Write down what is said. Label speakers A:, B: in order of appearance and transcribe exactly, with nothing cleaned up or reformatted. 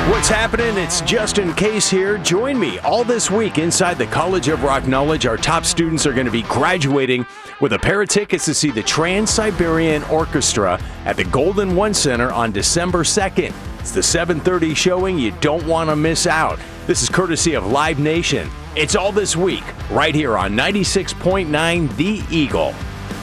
A: What's happening? It's Justin Case here. Join me all this week inside the College of Rock Knowledge. Our top students are going to be graduating with a pair of tickets to see the Trans-Siberian Orchestra at the Golden One Center on December second. It's the seven thirty showing. You don't want to miss out. This is courtesy of Live Nation. It's all this week right here on ninety-six point nine The Eagle.